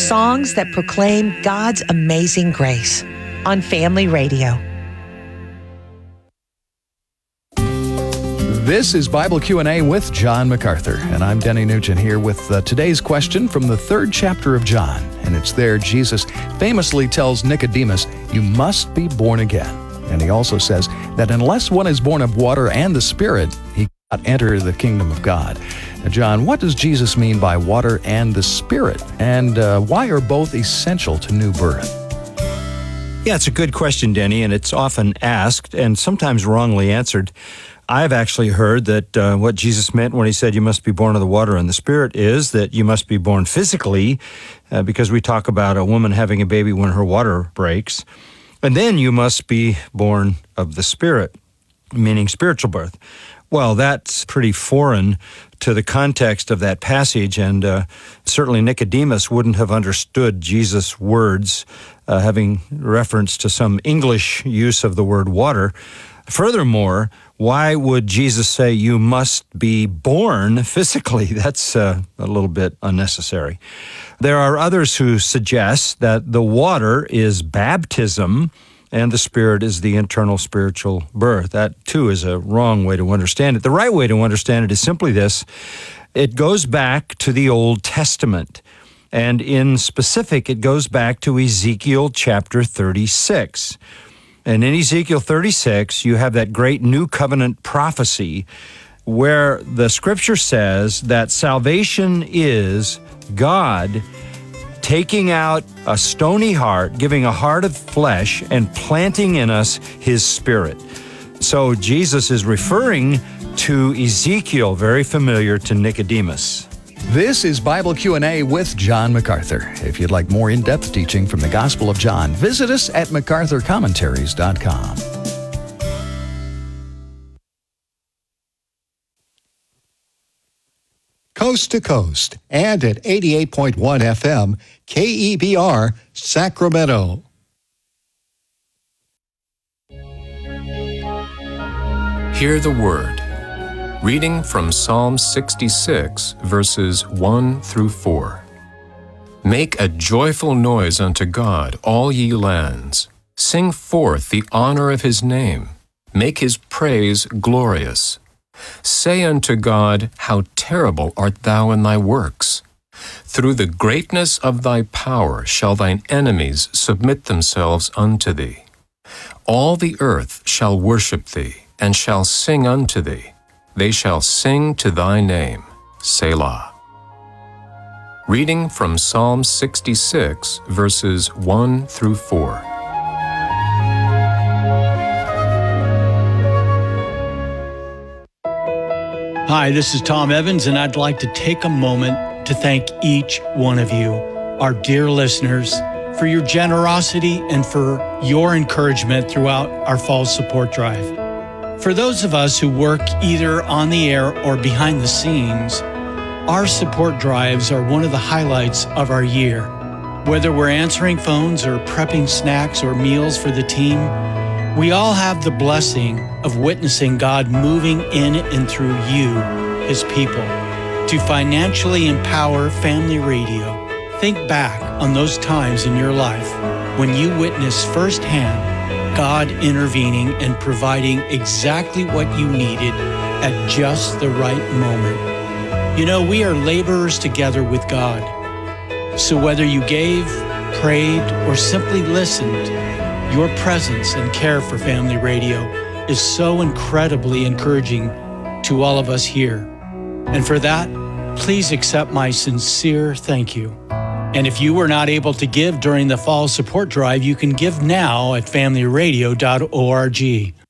songs that proclaim God's amazing grace on Family Radio. This is Bible Q&A with John MacArthur, and I'm Denny Nugent here with today's question from the 3rd chapter of John. And it's there Jesus famously tells Nicodemus, "You must be born again." And he also says that unless one is born of water and the Spirit, he cannot enter the kingdom of God. Now, John, what does Jesus mean by water and the Spirit? And why are both essential to new birth? Yeah, it's a good question, Denny, and it's often asked and sometimes wrongly answered. I've actually heard that what Jesus meant when he said you must be born of the water and the Spirit is that you must be born physically, because we talk about a woman having a baby when her water breaks, and then you must be born of the Spirit, meaning spiritual birth. Well, that's pretty foreign to the context of that passage, and certainly Nicodemus wouldn't have understood Jesus' words, having reference to some English use of the word water. Furthermore, why would Jesus say you must be born physically? That's a little bit unnecessary. There are others who suggest that the water is baptism and the Spirit is the internal spiritual birth. That, too, is a wrong way to understand it. The right way to understand it is simply this. It goes back to the Old Testament, and in specific, it goes back to Ezekiel chapter 36. And in Ezekiel 36, you have that great New Covenant prophecy where the Scripture says that salvation is God taking out a stony heart, giving a heart of flesh, and planting in us His Spirit. So Jesus is referring to Ezekiel, very familiar to Nicodemus. This is Bible Q&A with John MacArthur. If you'd like more in-depth teaching from the Gospel of John, visit us at MacArthurCommentaries.com. Coast to coast and at 88.1 FM, KEBR, Sacramento. Hear the Word. Reading from Psalm 66, verses 1 through 4. Make a joyful noise unto God, all ye lands. Sing forth the honor of His name. Make His praise glorious. Say unto God, how terrible art thou in thy works. Through the greatness of thy power shall thine enemies submit themselves unto thee. All the earth shall worship thee, and shall sing unto thee. They shall sing to thy name, Selah. Reading from Psalm 66, verses 1 through 4. Hi, this is Tom Evans, and I'd like to take a moment to thank each one of you, our dear listeners, for your generosity and for your encouragement throughout our fall support drive. For those of us who work either on the air or behind the scenes, our support drives are one of the highlights of our year. Whether we're answering phones or prepping snacks or meals for the team, we all have the blessing of witnessing God moving in and through you, His people, to financially empower Family Radio. Think back on those times in your life when you witnessed firsthand God intervening and providing exactly what you needed at just the right moment. You know, we are laborers together with God. So whether you gave, prayed, or simply listened, your presence and care for Family Radio is so incredibly encouraging to all of us here. And for that, please accept my sincere thank you. And if you were not able to give during the fall support drive, you can give now at familyradio.org.